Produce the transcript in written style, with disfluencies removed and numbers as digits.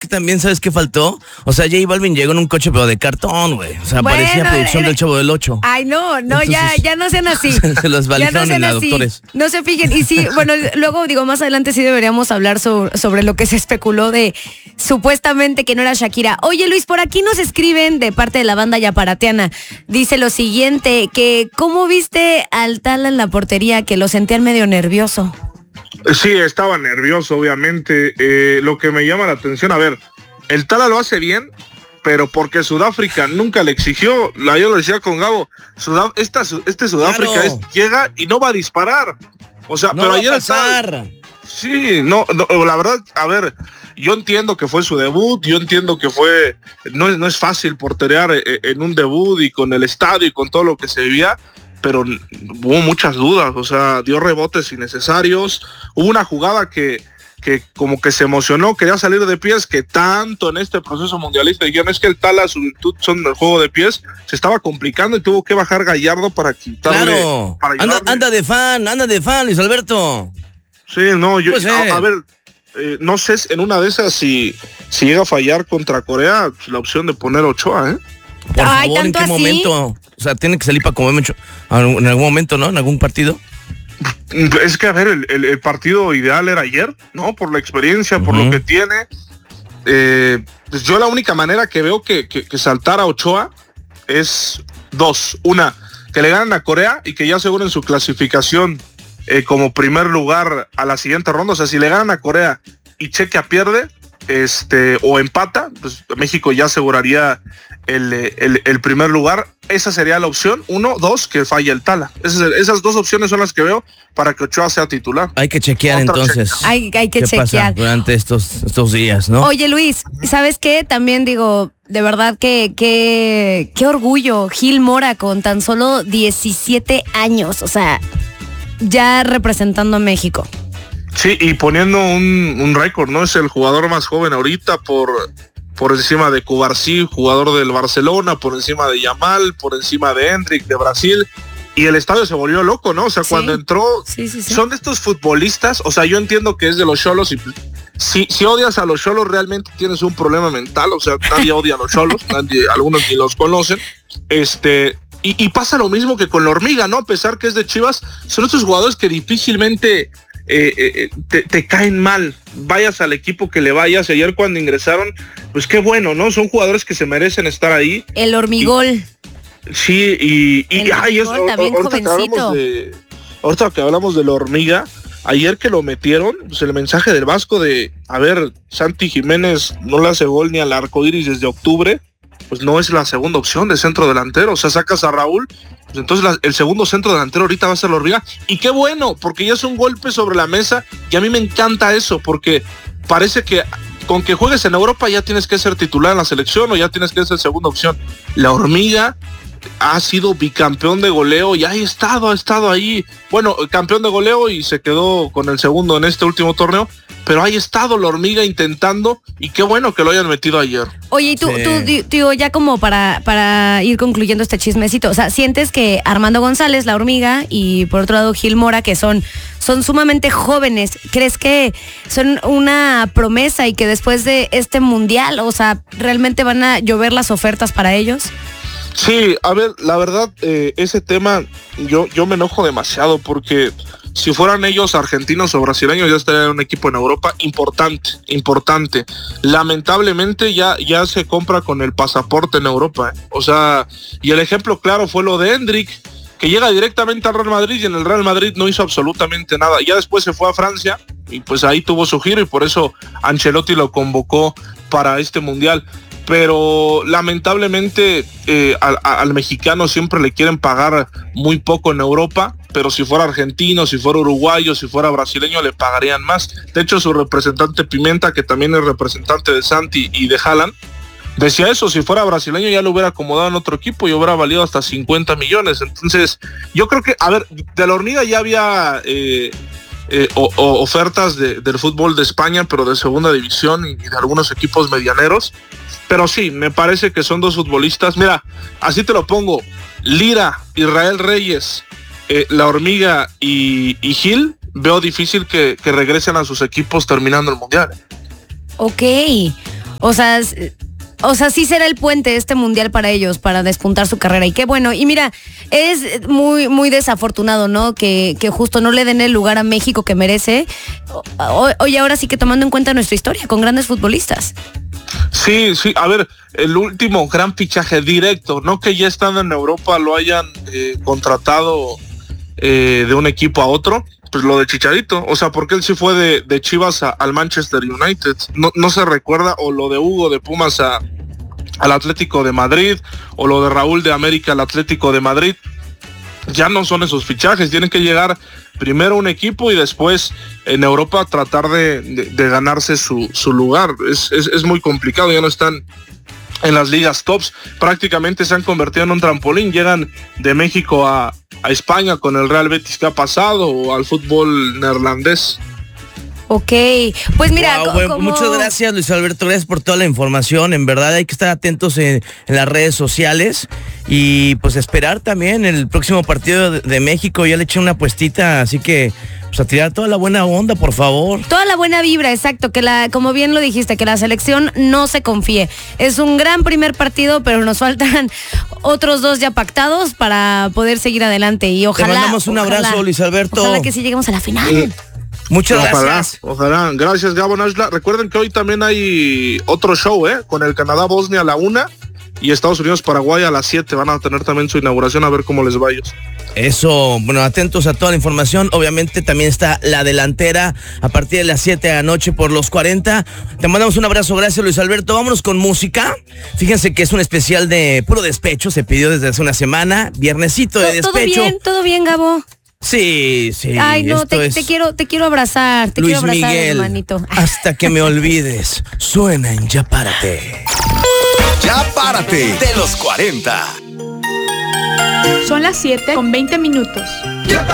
también, ¿sabes qué faltó? O sea, J Balvin llegó en un coche, pero de cartón, güey. O sea, parecía producción del Chavo del 8. Ay, no, Entonces, ya no sean así. Se los valijaron en la doctores. No se fijen. Y sí, bueno, luego digo, más adelante sí deberíamos hablar sobre lo que se especuló de supuestamente que no era Shakira. Oye, Luis, por aquí nos escriben de parte de la banda Yaparateana. Dice lo siguiente, que ¿cómo viste al Tala en la portería? Que lo sentían medio nervioso. Sí, estaba nervioso, obviamente. Lo que me llama la atención, a ver, el Tala lo hace bien, pero porque Sudáfrica nunca le exigió. Yo lo decía con Gabo, Sudáfrica claro. llega y no va a disparar. O sea, No pero va ayer a pasar. Sí, no, la verdad, a ver, yo entiendo que fue su debut, yo entiendo que no es fácil porterear en un debut y con el estadio y con todo lo que se vivía, pero hubo muchas dudas, o sea, dio rebotes innecesarios, hubo una jugada que como que se emocionó, quería salir de pies, que tanto en este proceso mundialista dijeron, es que el Tala, su virtud son el juego de pies, se estaba complicando y tuvo que bajar Gallardo para quitarle. Claro, para anda de fan, Luis Alberto. Sí, no, yo, Pues, a ver, no sé, en una de esas, si llega a fallar contra Corea, la opción de poner Ochoa, ¿eh? Por Ay, favor, ¿en ¿tanto qué así? momento? O sea, tiene que salir para comer mucho en algún momento, ¿no? En algún partido. Es que, a ver, el partido ideal era ayer, ¿no? Por la experiencia, por lo que tiene. Pues yo la única manera que veo que saltara Ochoa es dos. Una, que le ganen a Corea y que ya aseguren su clasificación como primer lugar a la siguiente ronda. O sea, si le ganan a Corea y Chequia pierde, o empata, pues México ya aseguraría el primer lugar. Esa sería la opción. 1, 2, que falle el Tala. Esas dos opciones son las que veo para que Ochoa sea titular. Hay que chequear entonces. Hay que ¿Qué chequear pasa durante estos días, no? Oye, Luis, ¿sabes qué? También digo, de verdad que qué orgullo, Gil Mora con tan solo 17 años, o sea, ya representando a México. Sí, y poniendo un récord, ¿no? Es el jugador más joven ahorita por encima de Cubarsí, jugador del Barcelona, por encima de Yamal, por encima de Hendrick, de Brasil. Y el estadio se volvió loco, ¿no? O sea, cuando entró, son de estos futbolistas, o sea, yo entiendo que es de los Xolos y si odias a los Xolos realmente tienes un problema mental, o sea, nadie odia a los Xolos, algunos ni los conocen, y pasa lo mismo que con la Hormiga, ¿no? A pesar que es de Chivas, son estos jugadores que difícilmente te caen mal, vayas al equipo que le vayas. Y ayer cuando ingresaron, pues qué bueno, ¿no? Son jugadores que se merecen estar ahí. El Hormigol. Sí, también jovencito. Ahorita que hablamos de la Hormiga, ayer que lo metieron, pues el mensaje del Vasco de, a ver, Santi Jiménez no le hace gol ni al arcoíris desde octubre, pues no es la segunda opción de centro delantero. O sea, sacas a Raúl, pues entonces el segundo centro delantero ahorita va a ser la Hormiga. Y qué bueno, porque ya es un golpe sobre la mesa y a mí me encanta eso, porque parece que con que juegues en Europa ya tienes que ser titular en la selección o ya tienes que ser segunda opción. La Hormiga ha sido bicampeón de goleo y ha estado ahí, bueno, campeón de goleo y se quedó con el segundo en este último torneo, pero ha estado la Hormiga intentando y qué bueno que lo hayan metido ayer. Oye, y tú digo, ya como para ir concluyendo este chismecito, o sea, ¿sientes que Armando González, la Hormiga, y por otro lado Gil Mora, que son sumamente jóvenes, crees que son una promesa y que después de este mundial, o sea, realmente van a llover las ofertas para ellos? Sí, a ver, la verdad, ese tema yo me enojo demasiado porque si fueran ellos argentinos o brasileños ya estarían en un equipo en Europa importante. Lamentablemente ya se compra con el pasaporte en Europa, ¿eh? O sea, y el ejemplo claro fue lo de Hendrick, que llega directamente al Real Madrid y en el Real Madrid no hizo absolutamente nada. Ya después se fue a Francia y pues ahí tuvo su giro y por eso Ancelotti lo convocó para este mundial. Pero lamentablemente al mexicano siempre le quieren pagar muy poco en Europa, pero si fuera argentino, si fuera uruguayo, si fuera brasileño le pagarían más. De hecho, su representante Pimenta, que también es representante de Santi y de Haaland, decía eso, si fuera brasileño ya lo hubiera acomodado en otro equipo y hubiera valido hasta 50 millones. Entonces, yo creo que, a ver, de la Hormiga ya había ofertas del fútbol de España, pero de segunda división y de algunos equipos medianeros. Pero sí, me parece que son dos futbolistas. Mira, así te lo pongo. Lira, Israel Reyes, la Hormiga y Gil, veo difícil que regresen a sus equipos terminando el mundial. Ok. O sea, sí será el puente este mundial para ellos, para despuntar su carrera. Y qué bueno. Y mira, es muy, muy desafortunado, ¿no? Que justo no le den el lugar a México que merece. Oye, ahora sí que tomando en cuenta nuestra historia con grandes futbolistas. Sí, a ver, el último gran fichaje directo, no que ya estando en Europa lo hayan contratado de un equipo a otro, pues lo de Chicharito, o sea, porque él sí fue de Chivas al Manchester United, no se recuerda, o lo de Hugo de Pumas al Atlético de Madrid, o lo de Raúl de América al Atlético de Madrid. Ya no son esos fichajes, tienen que llegar primero un equipo y después en Europa tratar de ganarse su lugar. Es muy complicado, ya no están en las ligas tops, prácticamente se han convertido en un trampolín, llegan de México a España con el Real Betis que ha pasado, o al fútbol neerlandés. Ok, pues mira, muchas gracias, Luis Alberto, gracias por toda la información. En verdad hay que estar atentos en las redes sociales y pues esperar también el próximo partido de México. Ya le eché una apuestita, así que pues a tirar toda la buena onda, por favor. Toda la buena vibra, exacto, como bien lo dijiste, que la selección no se confíe. Es un gran primer partido, pero nos faltan otros 2 ya pactados para poder seguir adelante y ojalá. Te mandamos un abrazo, Luis Alberto. Ojalá que sí lleguemos a la final. Muchas gracias. Ojalá. Gracias, Gabo Nashla. Recuerden que hoy también hay otro show, con el Canadá-Bosnia a la 1 y Estados Unidos-Paraguay a las 7. Van a tener también su inauguración, a ver cómo les va a ellos. Eso, bueno, atentos a toda la información. Obviamente también está la delantera a partir de las 7 de la noche por los 40. Te mandamos un abrazo, gracias, Luis Alberto. Vámonos con música. Fíjense que es un especial de puro despecho, se pidió desde hace una semana, viernesito de despecho. Todo bien, Gabo. Sí. Ay, no, te quiero abrazar, Luis Miguel, hermanito. Hasta que me olvides, suena en Ya Párate. Ya Párate, de los 40. Son las 7:20.